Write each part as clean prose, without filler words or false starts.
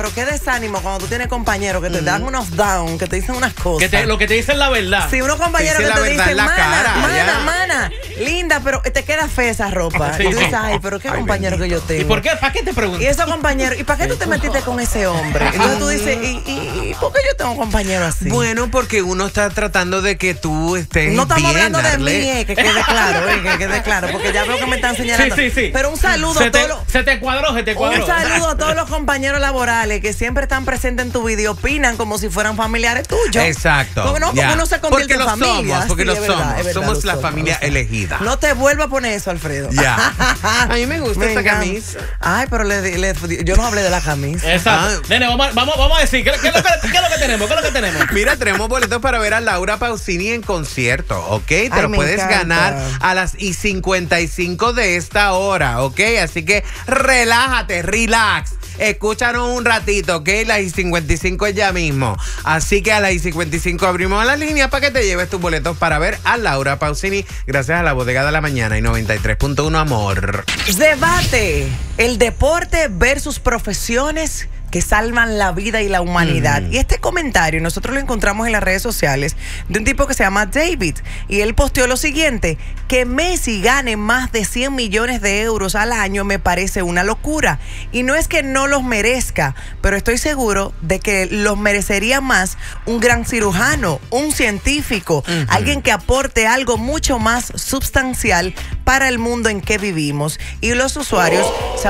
Pero qué desánimo cuando tú tienes compañeros que te dan unos down, que te dicen unas cosas. Lo que te dicen la verdad. Sí, unos compañeros que te dicen, mana, linda, pero te queda fea esa ropa. Sí. Y tú dices, ay, pero qué compañero que yo tengo. ¿Y por qué? ¿Para qué te preguntas? Y esos compañeros, ¿y para qué tú te metiste con ese hombre? Entonces tú dices, ¿y por qué yo tengo compañeros así? Bueno, porque uno está tratando de que tú estés no estamos bien, hablando de mí, que quede claro, porque ya veo que me están señalando. Sí. Pero un saludo a todos los... Se te cuadró. Un saludo a todos los compañeros laborales que siempre están presentes en tu vida y opinan como si fueran familiares tuyos. Exacto. Porque uno se convierte en familia. Porque lo somos. Somos la familia elegida. No te vuelva a poner eso, Alfredo. Ya. A mí me gusta esta camisa. Ay, pero yo no hablé de la camisa. Exacto. Nene, vamos a decir, ¿qué es lo que tenemos? Mira, tenemos boletos para ver a Laura Pausini en concierto, ¿ok? Te lo puedes ganar a las 55 de esta hora, ¿ok? Así que relájate, relax. Escúchanos un ratito, ¿ok? Las 55 es ya mismo. Así que a las 55 abrimos la línea para que te lleves tus boletos para ver a Laura Pausini gracias a la Bodega de la Mañana y 93.1 Amor. Debate. El deporte versus profesiones que salvan la vida y la humanidad. Y este comentario nosotros lo encontramos en las redes sociales de un tipo que se llama David. Y él posteó lo siguiente: que Messi gane más de 100 millones de euros al año me parece una locura. Y no es que no los merezca, pero estoy seguro de que los merecería más un gran cirujano, un científico, alguien que aporte algo mucho más sustancial para el mundo en que vivimos. Y los usuarios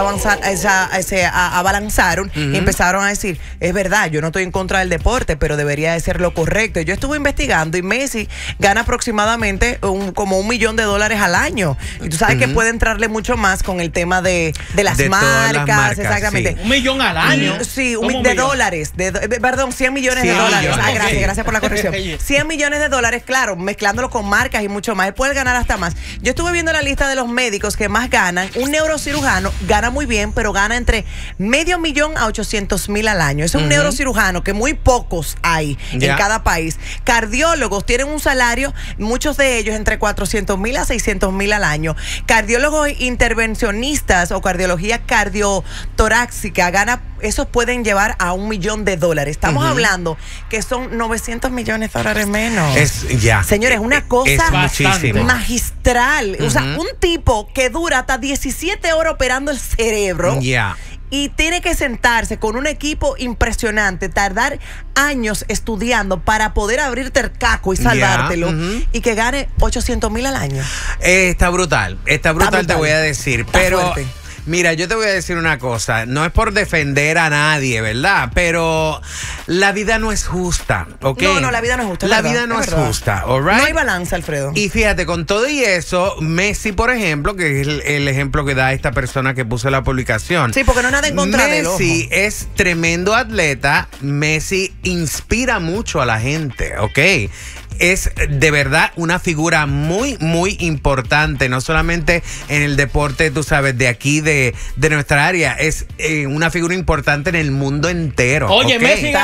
se abalanzaron y empezaron a decir, es verdad, yo no estoy en contra del deporte, pero debería de ser lo correcto. Yo estuve investigando y Messi gana aproximadamente como $1 millón al año. Y tú sabes que puede entrarle mucho más con el tema de las marcas. Exactamente. Sí. $1 millón al año. Sí, de dólares. Perdón, 100 millones de dólares. Gracias por la corrección. 100 millones de dólares, claro, mezclándolo con marcas y mucho más. Él puede ganar hasta más. Yo estuve viendo la lista de los médicos que más ganan. Un neurocirujano gana muy bien, pero gana entre $500,000 a $800,000 al año. Es un neurocirujano que muy pocos hay en cada país. Cardiólogos tienen un salario, muchos de ellos entre $400,000 a $600,000 al año. Cardiólogos intervencionistas o cardiología cardiotorácica esos pueden llevar a $1 millón. Estamos hablando que son $900 millones menos. Señores, una cosa magistral. O sea, un tipo que dura hasta 17 horas operando el cerebro. Y tiene que sentarse con un equipo impresionante, tardar años estudiando para poder abrirte el caco y salvártelo, y que gane $800,000 al año. Está brutal, te voy a decir. Pero mira, yo te voy a decir una cosa, no es por defender a nadie, ¿verdad? Pero la vida no es justa, ¿ok? No, la vida no es justa. La vida no es justa, ¿all right? No hay balance, Alfredo. Y fíjate, con todo y eso, Messi, por ejemplo, que es el ejemplo que da esta persona que puso la publicación. Sí, porque no es nada en contra de él. Messi es tremendo atleta, Messi inspira mucho a la gente, ¿ok? Es de verdad una figura muy, muy importante, no solamente en el deporte, tú sabes, de aquí, de nuestra área, es una figura importante en el mundo entero. Oye,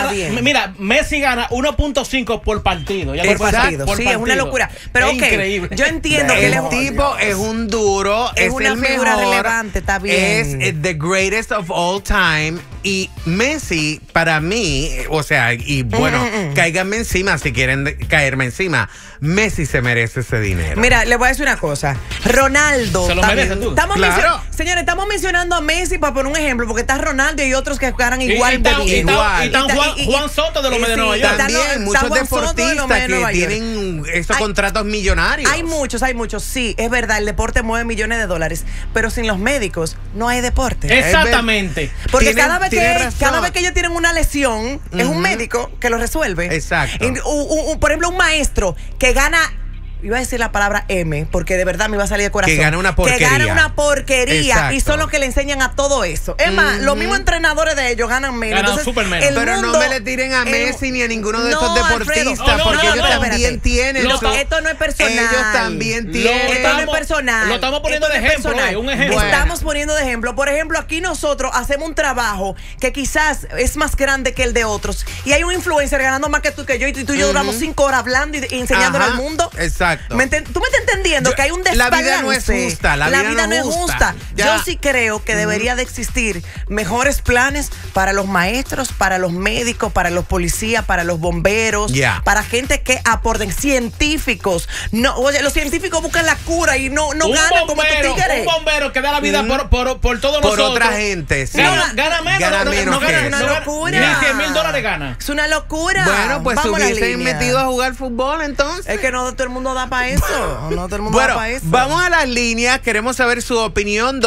Messi gana 1.5 por partido. Por partido. Es una locura. Pero increíble. Yo entiendo que el tipo es un duro, es una figura relevante, está bien. Es the greatest of all time. Y Messi, para mí, o sea, y bueno, cáiganme encima si quieren caerme encima. Messi se merece ese dinero. Mira, le voy a decir una cosa. Ronaldo. ¿Se lo merece tú? Señores, estamos mencionando a Messi para poner un ejemplo, porque está Ronaldo y otros que ganan igual de bien. Y está Juan Soto de los Medios de Nueva York. También muchos deportistas que tienen esos contratos millonarios. Hay muchos. Sí, es verdad, el deporte mueve $millones, pero sin los médicos no hay deporte. Exactamente. Porque cada vez que ellos tienen una lesión, es un médico que lo resuelve. Exacto. Por ejemplo, un maestro que gana, iba a decir la palabra M, porque de verdad me iba a salir de corazón. Que gana una porquería. Exacto. Y son los que le enseñan a todo eso. Es más, los mismos entrenadores de ellos ganan menos. Ganan súper menos. Pero no me le tiren a Messi ni a ninguno de estos deportistas, porque ellos también tienen. Esto no es personal. Ellos también tienen. Esto no es personal. Lo estamos poniendo de ejemplo. Un ejemplo. Estamos poniendo de ejemplo. Por ejemplo, aquí nosotros hacemos un trabajo que quizás es más grande que el de otros. Y hay un influencer ganando más que tú y que yo, y tú y yo duramos 5 horas hablando y enseñándole al mundo. Exacto. Exacto. ¿Tú me estás entendiendo que hay un desbalance? La vida no es justa. La vida no es justa. Yo sí creo que debería de existir mejores planes para los maestros, para los médicos, para los policías, para los bomberos, para gente que aporten, científicos. No, oye, los científicos buscan la cura y no ganan como tus tigres. Un bombero que da la vida por todos nosotros. Por otra gente. Sí. Gana menos. Es una locura. Ni $100,000 gana. Es una locura. Bueno, pues se hubiesen metido a jugar fútbol entonces. Es que no todo el mundo da para eso. No todo el mundo da para eso. Vamos a las líneas. Queremos saber su opinión.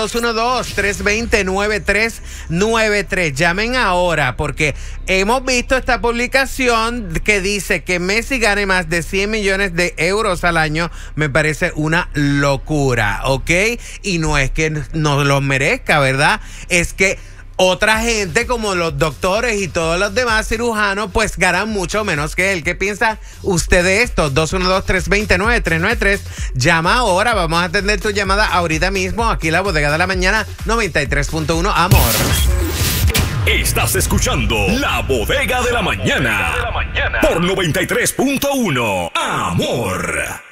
212-320-9393. Llamen ahora porque hemos visto esta publicación que dice que Messi gane más de 100 millones de euros al año. Me parece una locura, ¿ok? Y no es que no los merezca, ¿verdad? Es que otra gente como los doctores y todos los demás cirujanos pues ganan mucho menos que él. ¿Qué piensa usted de esto? 212-329-393. Llama ahora, vamos a atender tu llamada ahorita mismo. Aquí la Bodega de la Mañana 93.1 Amor. Estás escuchando La Bodega de la Mañana por 93.1 Amor.